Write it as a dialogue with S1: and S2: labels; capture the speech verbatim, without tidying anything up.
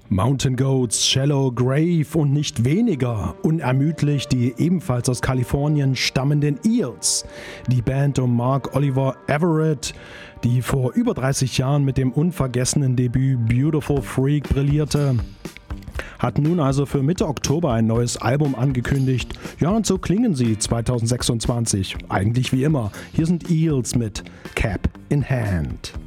S1: Mountain Goats, Shallow Grave und nicht weniger unermüdlich die ebenfalls aus Kalifornien stammenden Eels. Die Band um Mark Oliver Everett, die vor über dreißig Jahren mit dem unvergessenen Debüt Beautiful Freak brillierte, hat nun also für Mitte Oktober ein neues Album angekündigt. Ja, und so klingen sie zwanzig sechsundzwanzig. Eigentlich wie immer. Hier sind Eels mit Cap in Hand.